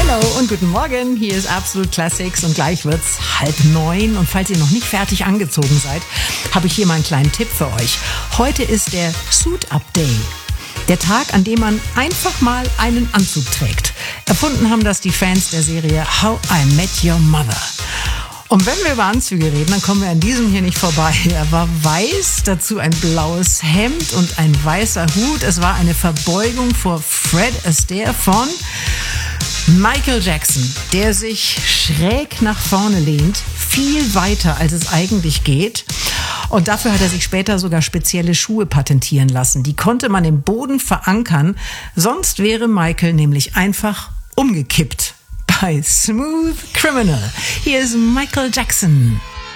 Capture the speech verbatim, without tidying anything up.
Hallo und guten Morgen, hier ist Absolut Classics und gleich wird's halb neun und falls ihr noch nicht fertig angezogen seid, habe ich hier mal einen kleinen Tipp für euch. Heute ist der Suit-Up Day, der Tag, an dem man einfach mal einen Anzug trägt. Erfunden haben das die Fans der Serie How I Met Your Mother. Und wenn wir über Anzüge reden, dann kommen wir an diesem hier nicht vorbei. Er war weiß, dazu ein blaues Hemd und ein weißer Hut. Es war eine Verbeugung vor Fred Astaire von Michael Jackson, der sich schräg nach vorne lehnt, viel weiter als es eigentlich geht. Und dafür hat er sich später sogar spezielle Schuhe patentieren lassen. Die konnte man im Boden verankern, sonst wäre Michael nämlich einfach umgekippt. Bei Smooth Criminal. Hier ist Michael Jackson.